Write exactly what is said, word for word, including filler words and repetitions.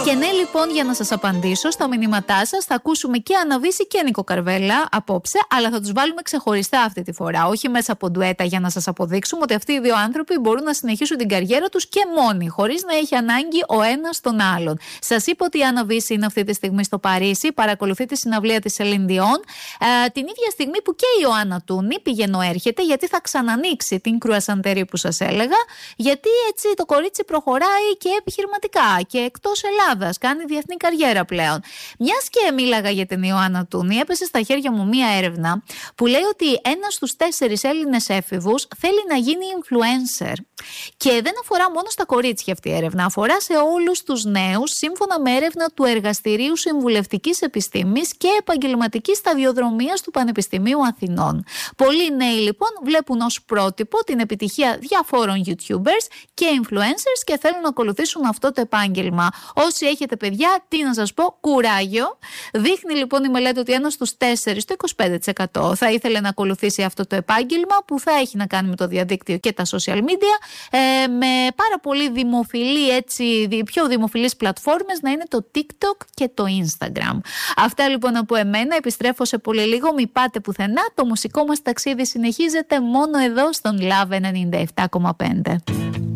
Και ναι, λοιπόν, για να σας απαντήσω στα μηνύματά σας, θα ακούσουμε και Αναβίση και Νίκο Καρβέλα απόψε, αλλά θα τους βάλουμε ξεχωριστά αυτή τη φορά. Όχι μέσα από ντουέτα, για να σας αποδείξουμε ότι αυτοί οι δύο άνθρωποι μπορούν να συνεχίσουν την καριέρα τους και μόνοι, χωρίς να έχει ανάγκη ο ένας τον άλλον. Σας είπα ότι η Αναβίση είναι αυτή τη στιγμή στο Παρίσι, παρακολουθεί τη συναυλία της Celine Dion, ε, την ίδια στιγμή που και η Ιωάννα Τούνη πηγαίνω έρχεται, γιατί θα ξανανοίξει την κρουασαντέρη που σας έλεγα, γιατί έτσι το κορίτσι προχωράει και επιχειρηματικά και εκτός Ελλάδας, κάνει διεθνή καριέρα πλέον. Μιας και μίλαγα για την Ιωάννα Τούνη, έπεσε στα χέρια μου μία έρευνα που λέει ότι ένας στους τέσσερις Έλληνες έφηβους θέλει να γίνει influencer. Και δεν αφορά μόνο στα κορίτσια αυτή η έρευνα, αφορά σε όλους τους νέους, σύμφωνα με έρευνα του Εργαστηρίου Συμβουλευτικής Επιστήμης και Επαγγελματικής Σταδιοδρομίας του Πανεπιστημίου Αθηνών. Πολλοί νέοι λοιπόν βλέπουν ως πρότυπο την επιτυχία διαφόρων YouTubers και influencers και θέλουν να ακολουθήσουν αυτό το επάγγελμα. Όσοι έχετε παιδιά, τι να σας πω, κουράγιο. Δείχνει λοιπόν η μελέτη ότι ένας στους τέσσερις, το είκοσι πέντε τοις εκατό, θα ήθελε να ακολουθήσει αυτό το επάγγελμα που θα έχει να κάνει με το διαδίκτυο και τα social media, ε, με πάρα πολύ δημοφιλή, έτσι, πιο δημοφιλείς πλατφόρμες να είναι το TikTok και το Instagram. Αυτά λοιπόν από εμένα. Επιστρέφω σε πολύ λίγο. Μην πάτε πουθενά. Το μουσικό μας ταξίδι συνεχίζεται μόνο εδώ στον Love ενενήντα επτά κόμμα πέντε.